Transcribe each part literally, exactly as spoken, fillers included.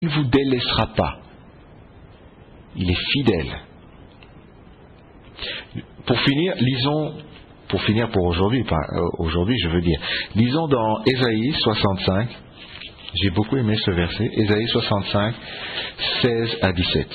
Il ne vous délaissera pas. Il est fidèle. Pour finir, lisons, pour finir pour aujourd'hui, pas euh, aujourd'hui je veux dire, lisons dans Ésaïe soixante-cinq, j'ai beaucoup aimé ce verset, Ésaïe soixante-cinq, seize à dix-sept.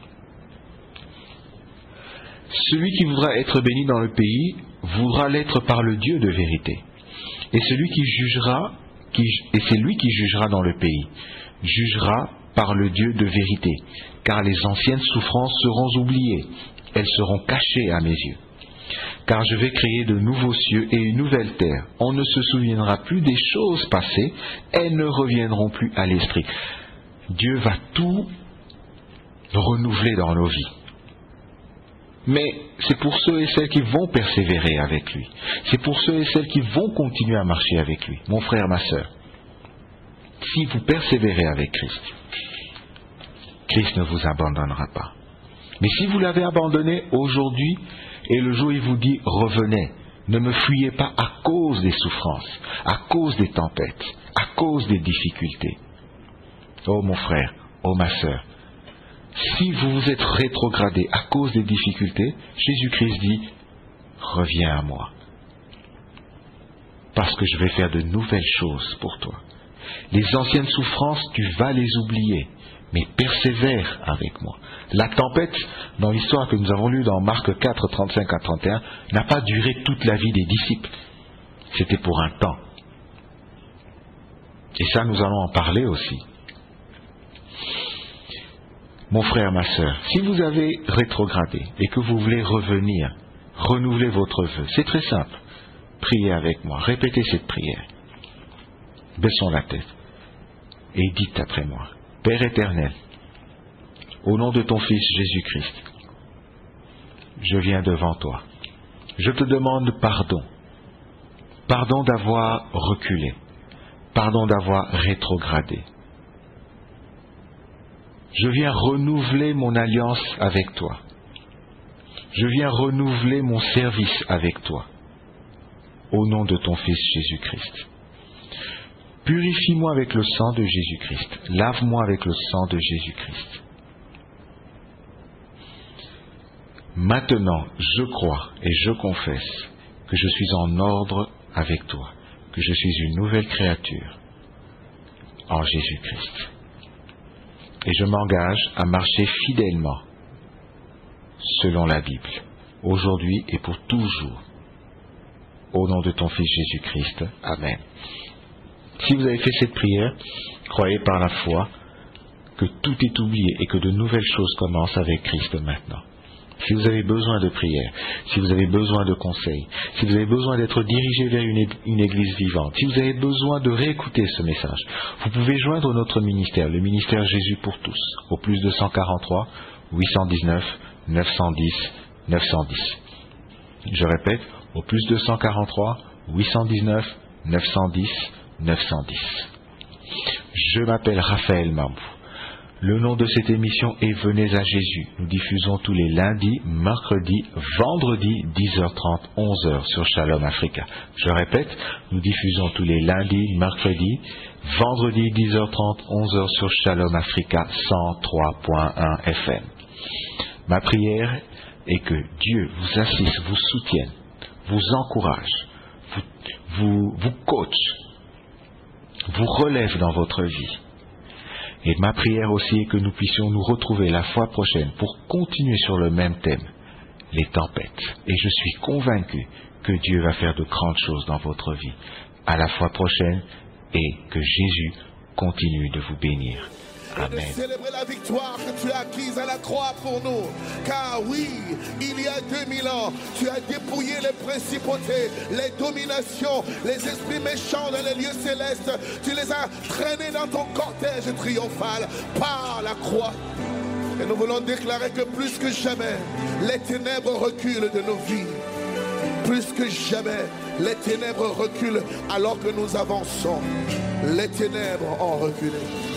Celui qui voudra être béni dans le pays voudra l'être par le Dieu de vérité. Et celui qui jugera, qui, et c'est lui qui jugera dans le pays, jugera par le Dieu de vérité, car les anciennes souffrances seront oubliées, elles seront cachées à mes yeux. Car je vais créer de nouveaux cieux et une nouvelle terre. On ne se souviendra plus des choses passées, elles ne reviendront plus à l'esprit. Dieu va tout renouveler dans nos vies. Mais c'est pour ceux et celles qui vont persévérer avec lui. C'est pour ceux et celles qui vont continuer à marcher avec lui. Mon frère, ma sœur, si vous persévérez avec Christ, Christ ne vous abandonnera pas. Mais si vous l'avez abandonné aujourd'hui, et le jour où il vous dit « revenez », ne me fuyez pas à cause des souffrances, à cause des tempêtes, à cause des difficultés. Oh mon frère, oh ma sœur, si vous vous êtes rétrogradé à cause des difficultés, Jésus-Christ dit « reviens à moi, parce que je vais faire de nouvelles choses pour toi. Les anciennes souffrances, tu vas les oublier, mais persévère avec moi. » La tempête, dans l'histoire que nous avons lue dans Marc quatre, trente-cinq à trente et un, n'a pas duré toute la vie des disciples. C'était pour un temps. Et ça, nous allons en parler aussi. Mon frère, ma sœur, si vous avez rétrogradé et que vous voulez revenir, renouveler votre vœu, c'est très simple. Priez avec moi, répétez cette prière. Baissons la tête et dites après moi. Père éternel, au nom de ton Fils Jésus-Christ, je viens devant toi. Je te demande pardon. Pardon d'avoir reculé. Pardon d'avoir rétrogradé. Je viens renouveler mon alliance avec toi. Je viens renouveler mon service avec toi. Au nom de ton Fils Jésus-Christ. Purifie-moi avec le sang de Jésus-Christ. Lave-moi avec le sang de Jésus-Christ. Maintenant, je crois et je confesse que je suis en ordre avec toi, que je suis une nouvelle créature en Jésus-Christ. Et je m'engage à marcher fidèlement selon la Bible, aujourd'hui et pour toujours. Au nom de ton Fils Jésus-Christ. Amen. Si vous avez fait cette prière, croyez par la foi que tout est oublié et que de nouvelles choses commencent avec Christ maintenant. Si vous avez besoin de prière, si vous avez besoin de conseils, si vous avez besoin d'être dirigé vers une, une église vivante, si vous avez besoin de réécouter ce message, vous pouvez joindre notre ministère, le ministère Jésus pour tous, au plus deux cent quarante-trois, huit cent dix-neuf, neuf cent dix, neuf cent dix. Je répète, au plus deux cent quarante-trois, huit cent dix-neuf, neuf cent dix, neuf cent dix. Je m'appelle Raphaël Mambou. Le nom de cette émission est Venez à Jésus. Nous diffusons tous les lundis, mercredis, vendredis, dix heures trente, onze heures sur Shalom Africa. Je répète, nous diffusons tous les lundis, mercredis, vendredis, dix heures trente, onze heures sur Shalom Africa cent trois point un F M. Ma prière est que Dieu vous assiste, vous soutienne, vous encourage, vous, vous, vous coach, vous relève dans votre vie. Et ma prière aussi est que nous puissions nous retrouver la fois prochaine pour continuer sur le même thème, les tempêtes. Et je suis convaincu que Dieu va faire de grandes choses dans votre vie. À la fois prochaine et que Jésus continue de vous bénir. Amen. Et de célébrer la victoire que tu as acquise à la croix pour nous. Car oui, il y a deux mille ans, tu as dépouillé les principautés, les dominations, les esprits méchants dans les lieux célestes. Tu les as traînés dans ton cortège triomphal par la croix. Et nous voulons déclarer que plus que jamais, les ténèbres reculent de nos vies. Plus que jamais, les ténèbres reculent alors que nous avançons. Les ténèbres ont reculé.